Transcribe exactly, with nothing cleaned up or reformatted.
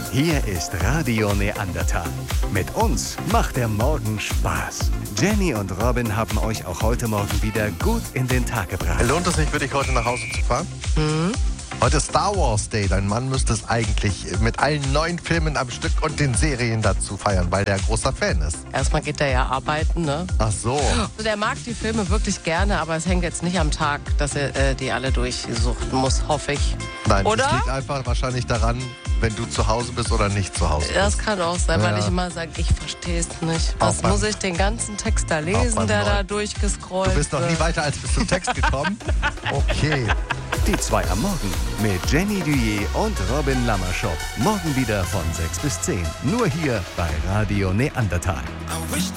Hier ist Radio Neandertal. Mit uns macht der Morgen Spaß. Jenny und Robin haben euch auch heute Morgen wieder gut in den Tag gebracht. Lohnt es sich für dich, heute nach Hause zu fahren? Mhm. Heute ist Star Wars Day. Dein Mann müsste es eigentlich mit allen neuen Filmen am Stück und den Serien dazu feiern, weil der ein großer Fan ist. Erstmal geht er ja arbeiten, ne? Ach so. Also der mag die Filme wirklich gerne, aber es hängt jetzt nicht am Tag, dass er äh, die alle durchsuchten muss, hoffe ich. Nein, Oder? das liegt einfach wahrscheinlich daran, wenn du zu Hause bist oder nicht zu Hause bist. Das kann auch sein, weil Ja. ich immer sage, ich verstehe es nicht. Was Auch beim- muss ich den ganzen Text da Auch lesen, beim der da Neuen. durchgescrollt Du bist noch nie wird? weiter als bis zum Text gekommen. Okay. Die zwei am Morgen mit Jenny Duyé und Robin Lammerschop. Morgen wieder von sechs bis zehn. Nur hier bei Radio Neandertal. I wish